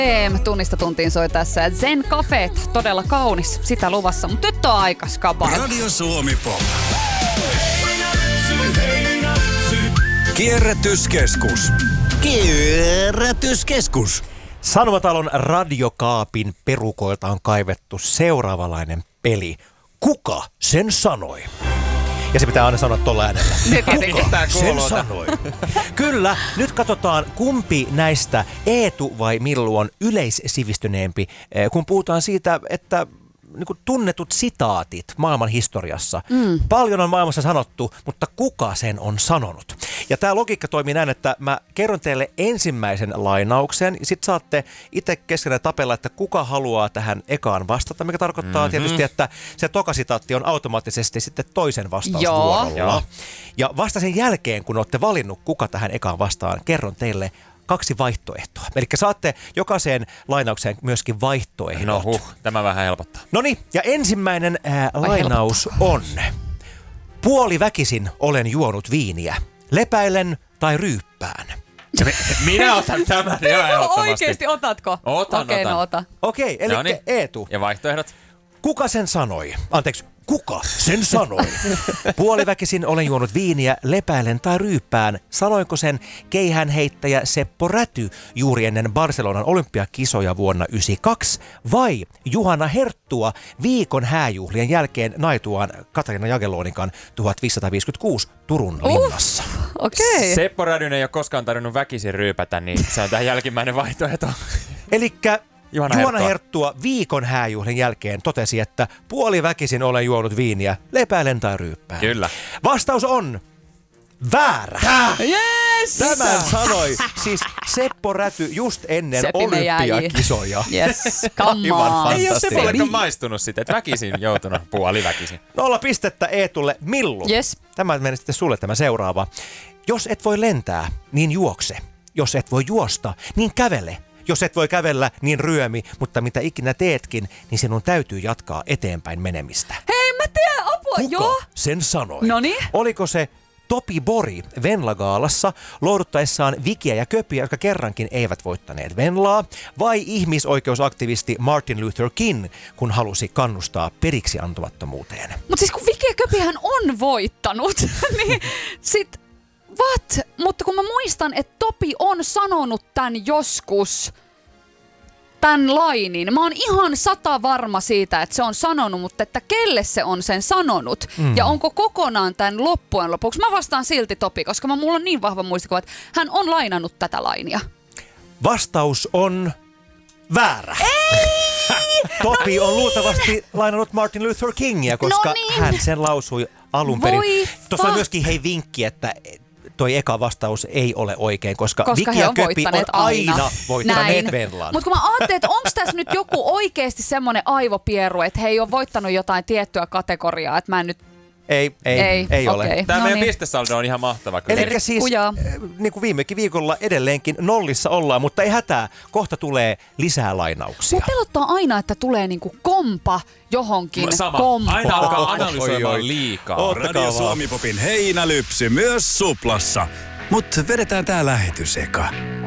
Tunnista tuntiin soi tässä. Zen Cafe, todella kaunis, sitä luvassa, mutta nyt on aika skabaa. Radio Suomi Pop. Kierrätyskeskus. Kierrätyskeskus. Sanomatalon radiokaapin perukoilta on kaivettu seuraavanlainen peli. Kuka sen sanoi? Ja se pitää aina sanoa tuolla äänellä. Kuka sen sanoi? Kyllä, nyt katsotaan kumpi näistä, Eetu vai Millu, on yleissivistyneempi, kun puhutaan siitä, että niin tunnetut sitaatit maailman historiassa. Paljon on maailmassa sanottu, mutta kuka sen on sanonut? Ja tämä logiikka toimii näin, että mä kerron teille ensimmäisen lainauksen, ja sit saatte itse keskenään tapella, että kuka haluaa tähän ekaan vastata, mikä tarkoittaa tietysti, että se toka sitaatti on automaattisesti sitten toisen vastausvuorolla. Joo. Ja vasta sen jälkeen, kun olette valinnut, kuka tähän ekaan vastaan, kerron teille 2 vaihtoehtoa. Eli saatte jokaiseen lainaukseen myöskin vaihtoehdot. No tämä vähän helpottaa. Noniin, ja ensimmäinen lainaus on: puoliväkisin olen juonut viiniä, lepäilen tai ryyppään. Minä otan tämän ihan ehdottomasti. Oikeesti, otatko? Otan. No ota. Okei, eli Eetu. Ja vaihtoehdot? Kuka sen sanoi? Anteeksi, kuka sen sanoi? Puoliväkisin olen juonut viiniä, lepäilen tai ryyppään. Sanoiko sen keihäänheittäjä Seppo Räty juuri ennen Barcelonan olympiakisoja vuonna 1992? Vai Juhana Herttua viikon hääjuhlien jälkeen naituaan Katarina Jagellonikan 1556 Turun linnassa? Okei. Seppo Rädyn ei ole koskaan tarvinnut väkisin ryypätä, niin se on tämä jälkimmäinen vaihtoehto. Elikkä Juhana Herttua viikon hääjuhlien jälkeen totesi, että puoliväkisin olen juonut viiniä, lepäilen tai ryyppään. Kyllä. Vastaus on väärä. Yes! Tämän sanoi siis Seppo Räty just ennen olympiakisoja. Yes, come on. Ei ole Sepollekaan maistunut sitä, että väkisin joutunut puoliväkisin. 0 pistettä Eetulle. Millu. Yes. Tämä meni sitten sulle tämä seuraava. Jos et voi lentää, niin juokse. Jos et voi juosta, niin kävele. Jos et voi kävellä, niin ryömi, mutta mitä ikinä teetkin, niin sinun täytyy jatkaa eteenpäin menemistä. Hei, mä tiedän, apua, Kuka sen sanoi? Noniin. Oliko se Topi Bori Venla-gaalassa lohduttaessaan Vikiä ja Köpiä, jotka kerrankin eivät voittaneet Venlaa, vai ihmisoikeusaktivisti Martin Luther King, kun halusi kannustaa periksi antamattomuuteen? Mutta siis kun Viki ja Köpihän on voittanut, niin sit Mutta kun mä muistan, että Topi on sanonut tän joskus, tän lainin. Mä oon ihan 100% varma siitä, että se on sanonut, mutta että kelle se on sen sanonut. Ja onko kokonaan tän loppujen lopuksi. Mä vastaan silti Topi, koska mulla on niin vahva muistikuva, että hän on lainannut tätä lainia. Vastaus on väärä. Topi on luultavasti lainannut Martin Luther Kingia, koska hän sen lausui alun perin. Tuossa on myöskin vinkki, että toi eka vastaus ei ole oikein, koska Viki ja Köpi on aina voittaneet Venlan. Mutta kun mä ajattelin, että onko tässä nyt joku oikeasti semmoinen aivopieru, että he ei ole voittanut jotain tiettyä kategoriaa, että mä en nyt... Ei ole. Okay. Tämä meidän pistesaldo on ihan mahtava. Eli siis, niin kuin viimekin viikolla edelleenkin nollissa ollaan, mutta ei hätää. Kohta tulee lisää lainauksia. Mua pelottaa aina, että tulee niinku kompa johonkin kompaan. Aina alkaa analysoimaan liikaa. Radio Suomi Popin heinälypsy myös suplassa. Mut vedetään tää lähetys eka.